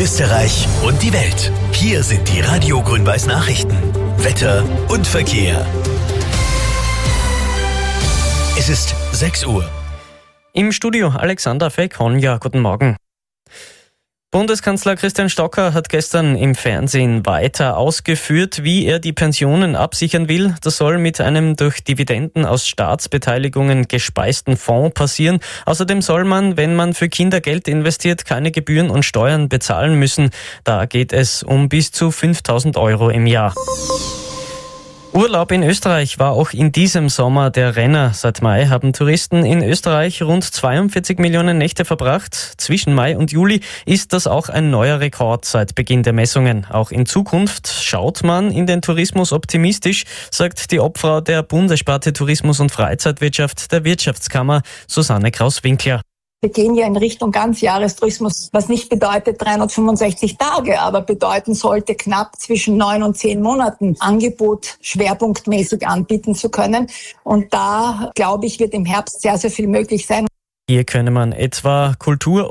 Österreich und die Welt. Hier sind die Radio Grün-Weiß Nachrichten. Wetter und Verkehr. Es ist 6 Uhr. Im Studio Alexander Fekonja, guten Morgen. Bundeskanzler Christian Stocker hat gestern im Fernsehen weiter ausgeführt, wie er die Pensionen absichern will. Das soll mit einem durch Dividenden aus Staatsbeteiligungen gespeisten Fonds passieren. Außerdem soll man, wenn man für Kinder Geld investiert, keine Gebühren und Steuern bezahlen müssen. Da geht es um bis zu 5.000 Euro im Jahr. Urlaub in Österreich war auch in diesem Sommer der Renner. Seit Mai haben Touristen in Österreich rund 42 Millionen Nächte verbracht. Zwischen Mai und Juli ist das auch ein neuer Rekord seit Beginn der Messungen. Auch in Zukunft schaut man in den Tourismus optimistisch, sagt die Obfrau der Bundessparte Tourismus und Freizeitwirtschaft der Wirtschaftskammer, Susanne Kraus-Winkler. Wir gehen ja in Richtung Ganzjahrestourismus, was nicht bedeutet 365 Tage, aber bedeuten sollte, knapp zwischen 9 und 10 Monaten Angebot schwerpunktmäßig anbieten zu können. Und da, glaube ich, wird im Herbst sehr, sehr viel möglich sein. Hier könne man etwa Kultur-